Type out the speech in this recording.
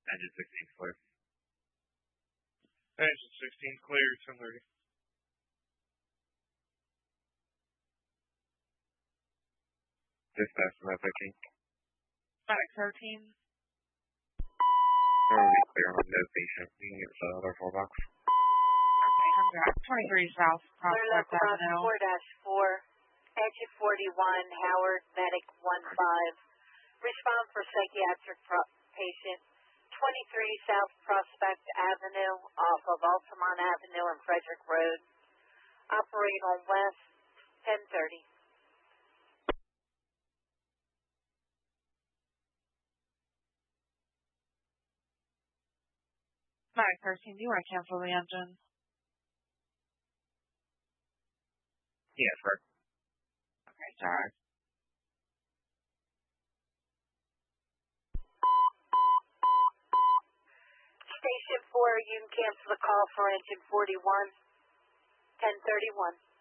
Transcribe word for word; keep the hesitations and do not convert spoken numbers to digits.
Engine sixteen clear. Engine sixteen clear, ten thirty. Dispatch from F thirteen. Max thirteen. Thoroughly clear on no patient. We can get the other four box. Okay, congrats. twenty-three South Prospect Avenue. four dash four, Engine forty-one, Howard, Medic one five. Respond for psychiatric pro- patient. twenty-three South Prospect Avenue off of Altamont Avenue and Frederick Road. Operate on West, ten thirty. Max thirteen, do you want to cancel the engine? Yes, sir. Okay, sorry. Station four, you can cancel the call for engine forty-one, ten thirty-one.